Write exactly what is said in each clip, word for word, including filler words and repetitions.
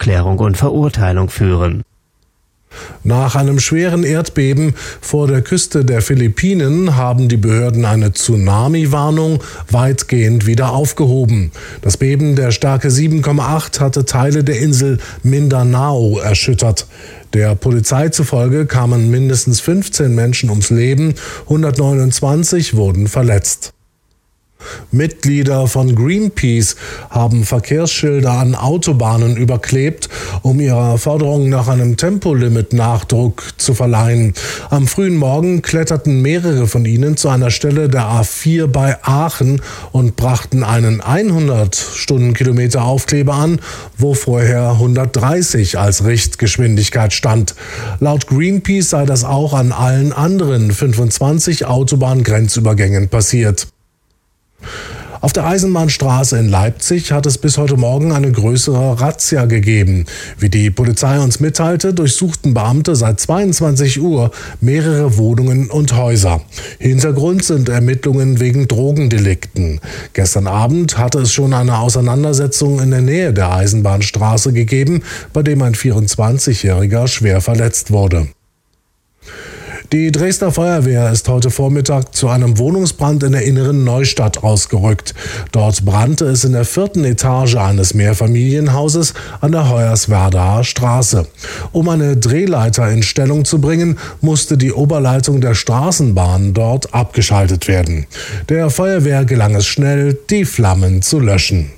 Aufklärung und Verurteilung führen. Nach einem schweren Erdbeben vor der Küste der Philippinen haben die Behörden eine Tsunami-Warnung weitgehend wieder aufgehoben. Das Beben der Stärke sieben Komma acht hatte Teile der Insel Mindanao erschüttert. Der Polizei zufolge kamen mindestens fünfzehn Menschen ums Leben, hundertneunundzwanzig wurden verletzt. Mitglieder von Greenpeace haben Verkehrsschilder an Autobahnen überklebt, um ihrer Forderung nach einem Tempolimit Nachdruck zu verleihen. Am frühen Morgen kletterten mehrere von ihnen zu einer Stelle der A vier bei Aachen und brachten einen hundert Stundenkilometer Aufkleber an, wo vorher hundertdreißig als Richtgeschwindigkeit stand. Laut Greenpeace sei das auch an allen anderen fünfundzwanzig Autobahngrenzübergängen passiert. Auf der Eisenbahnstraße in Leipzig hat es bis heute Morgen eine größere Razzia gegeben. Wie die Polizei uns mitteilte, durchsuchten Beamte seit zweiundzwanzig Uhr mehrere Wohnungen und Häuser. Hintergrund sind Ermittlungen wegen Drogendelikten. Gestern Abend hatte es schon eine Auseinandersetzung in der Nähe der Eisenbahnstraße gegeben, bei dem ein vierundzwanzigjähriger schwer verletzt wurde. Die Dresdner Feuerwehr ist heute Vormittag zu einem Wohnungsbrand in der inneren Neustadt ausgerückt. Dort brannte es in der vierten Etage eines Mehrfamilienhauses an der Hoyerswerdaer Straße. Um eine Drehleiter in Stellung zu bringen, musste die Oberleitung der Straßenbahn dort abgeschaltet werden. Der Feuerwehr gelang es schnell, die Flammen zu löschen.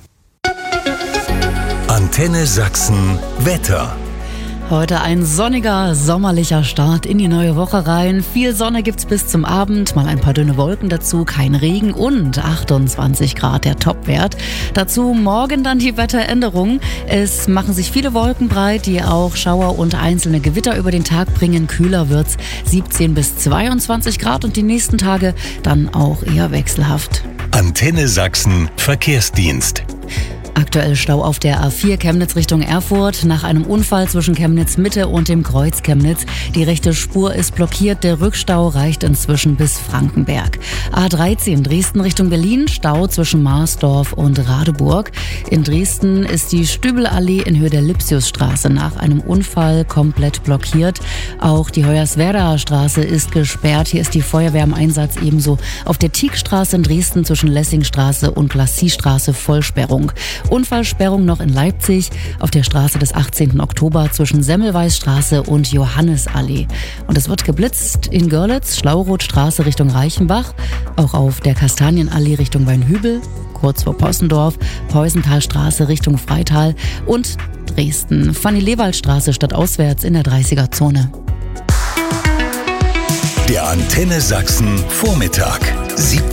Antenne Sachsen Wetter. Heute ein sonniger, sommerlicher Start in die neue Woche rein. Viel Sonne gibt's bis zum Abend, mal ein paar dünne Wolken dazu, kein Regen und achtundzwanzig Grad der Topwert. Dazu morgen dann die Wetteränderung. Es machen sich viele Wolken breit, die auch Schauer und einzelne Gewitter über den Tag bringen. Kühler wird's, siebzehn bis zweiundzwanzig Grad und die nächsten Tage dann auch eher wechselhaft. Antenne Sachsen Verkehrsdienst. Aktuell Stau auf der A vier Chemnitz Richtung Erfurt nach einem Unfall zwischen Chemnitz Mitte und dem Kreuz Chemnitz. Die rechte Spur ist blockiert, der Rückstau reicht inzwischen bis Frankenberg. A dreizehn Dresden Richtung Berlin, Stau zwischen Marsdorf und Radeburg. In Dresden ist die Stübelallee in Höhe der Lipsiusstraße nach einem Unfall komplett blockiert. Auch die Hoyerswerdaer Straße ist gesperrt. Hier ist die Feuerwehr im Einsatz, ebenso auf der Tieckstraße in Dresden zwischen Lessingstraße und Glacis-Straße Vollsperrung. Unfallsperrung noch in Leipzig auf der Straße des achtzehnten Oktober zwischen Semmelweisstraße und Johannisallee. Und es wird geblitzt in Görlitz, Schlaurothstraße Richtung Reichenbach, auch auf der Kastanienallee Richtung Weinhübel, kurz vor Possendorf, Peusenthalstraße Richtung Freital und Dresden, Fanny-Lewald-Straße stadtauswärts in der dreißiger-Zone. Der Antenne Sachsen Vormittag.